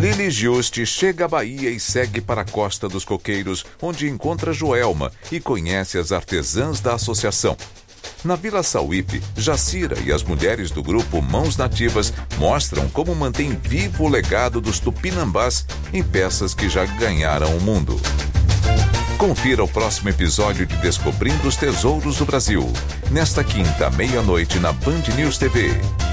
Lili Giusti chega à Bahia e segue para a Costa dos Coqueiros, onde encontra Joelma e conhece as artesãs da associação. Na Vila Sauípe, Jacira e as mulheres do grupo Mãos Nativas mostram como mantém vivo o legado dos tupinambás em peças que já ganharam o mundo. Confira o próximo episódio de Descobrindo os Tesouros do Brasil, nesta quinta, meia-noite, na Band News TV.